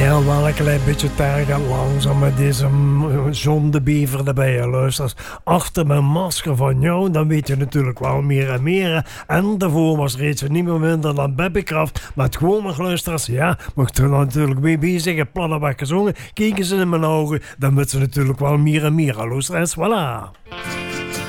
Ja, wel een klein beetje tergend langzaam met deze John de Bever erbij. Ja, luister, achter mijn masker van jou, dan weet je natuurlijk wel meer en meer. Hè. En daarvoor was reeds niet meer minder dan Bebbekraft. Maar het gewoon nog luisteraars, ja, mocht er natuurlijk mee bezig, plannen wat gezongen. Kijken ze in mijn ogen, dan weet ze natuurlijk wel meer en meer. Luisteraars, voilà.